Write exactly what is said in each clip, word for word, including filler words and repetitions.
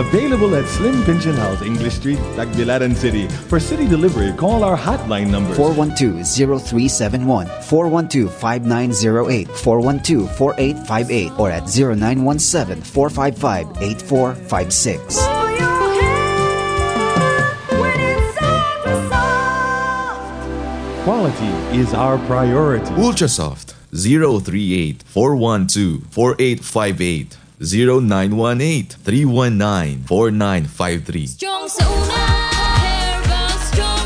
Available at Slim Pension House, English Street, Tagbilaran City. For city delivery, call our hotline number four one two, zero three seven one, four one two, five nine zero eight, four one two, four eight five eight, or at zero nine one seven, four five five, eight four five six. Quality is our priority. Ultrasoft zero three eight, four one two, four eight five eight, zero nine one eight, three one nine, four nine five three. Strong sa una, Herbal Strong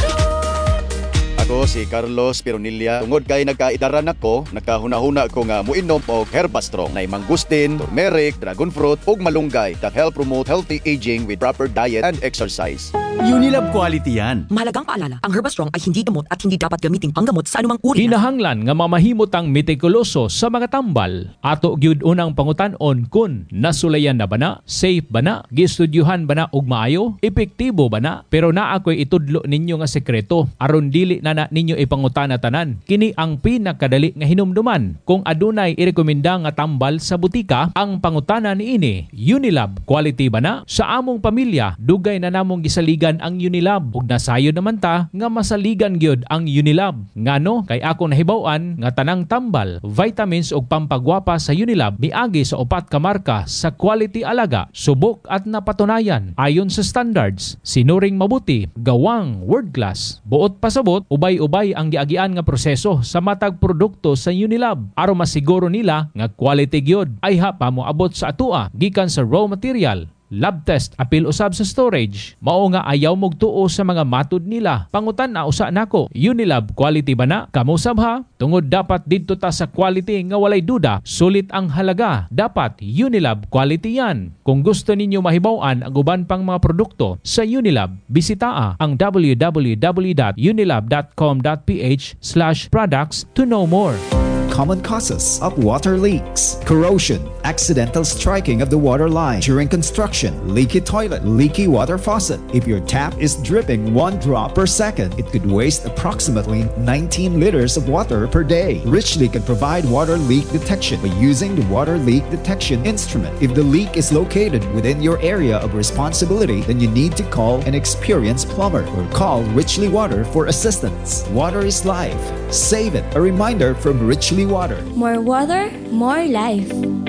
Garot. Ako si Carlos Pironilla. Tungod kay nagkaidaran ako, nakahuna-huna ko nga muinom og Herbastrong na mangustin, turmeric, dragon fruit ug malunggay that help promote healthy aging with proper diet and exercise. Unilab quality yan. Mahalagang paalala, ang Herbastrong ay hindi gamot at hindi dapat gamiting panggamot sa anumang uri. Kinahanglan nga mamahimot ang metikuloso sa mga tambal. Ato gyud unang pangutan-on kun nasulayan na ba na, safe ba na, gistudyuhan ba na og maayo, epektibo ba na. Pero naa koy itudlo ninyo nga sekreto aron dili na na ninyo ipangutana tanan. Kini ang pinakadali nga hinumduman. Kung adunay irekomenda nga tambal sa butika, ang pangutana niini, Unilab quality ba na? Sa among pamilya, dugay na namong gisaligan ang Unilab ug nasayo naman ta nga masaligan gyud ang Unilab. Ngano kay ako nahibaw-an nga tanang tambal, vitamins ug pampagwapa sa Unilab miagi sa upat ka marka sa quality alaga, subok at napatunayan ayon sa standards, sinuring mabuti, gawang world class. Buot pasabot, ubay-ubay ang giagian nga proseso sa matag produkto sa Unilab aron masiguro nila nga quality gyud ay ha pa moabot sa atua gikan sa raw material. Lab test apil usab sa storage. Mao nga ayaw mog tuo sa mga matud nila. Pangutan na usa nako, Unilab quality ba na? Kamo sab ha? Tungod dapat didto ta sa quality nga walay duda, sulit ang halaga. Dapat Unilab quality yan. Kung gusto ninyo mahibaw-an ang uban pang mga produkto sa Unilab, bisita ang w w w dot unilab dot com dot p h slash products to know more. Common causes of water leaks: corrosion, accidental striking of the water line during construction, leaky toilet, leaky water faucet. If your tap is dripping one drop per second, it could waste approximately nineteen liters of water per day. Richly can provide water leak detection by using the water leak detection instrument. If the leak is located within your area of responsibility, then you need to call an experienced plumber or call Richly Water for assistance. Water is life. Save it. A reminder from Richly Water. More water, more life.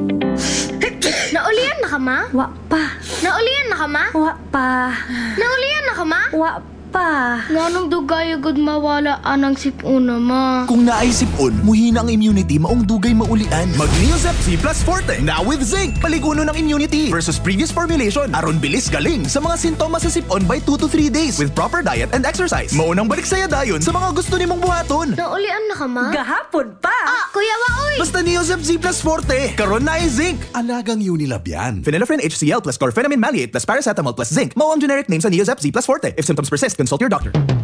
Naulian na ka, ma? Wa pa. Naulian na ka, ma? Wa pa. Naulian na ka, ma? Wa pa. Nga nung dugay agad mawala anang sipuna, ma. Kung naay sipon, muhina ang immunity maong dugay maulian. Mag-Neosep C Plus Forte, now with zinc. Paliguno ng immunity versus previous formulation. Aron bilis galing sa mga sintomas sa sipon by two to three days with proper diet and exercise. Maunang balik saya dayon sa mga gusto nimong buhaton. Naulian na ka, ma? Gahapon pa. Ah, Kuya Waoy! Basta Neosep C Plus Forte, karon naay zinc. Alagang Unilab yan. Phenylephrine H C l plus chlorphenamine maleate plus paracetamol plus zinc. Mao ang generic name sa Neosep C Plus Forte. If symptoms persist, consult your doctor.